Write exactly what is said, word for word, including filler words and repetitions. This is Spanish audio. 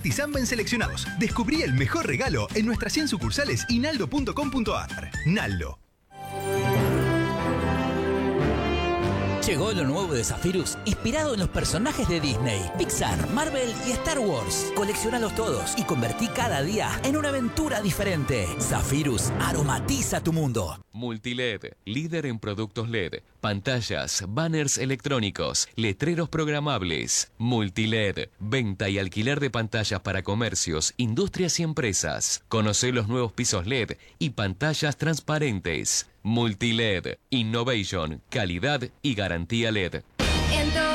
Tisanben seleccionados. Descubrí el mejor regalo en nuestras cien sucursales y naldo punto com punto ar. Naldo. Llegó lo nuevo de Zephyrus, inspirado en los personajes de Disney, Pixar, Marvel y Star Wars. Coleccionalos todos y convertí cada día en una aventura diferente. Zephyrus aromatiza tu mundo. Multiled, líder en productos L E D, pantallas, banners electrónicos, letreros programables. Multiled, venta y alquiler de pantallas para comercios, industrias y empresas. Conocé los nuevos pisos L E D y pantallas transparentes. Multiled, innovation, calidad y garantía L E D.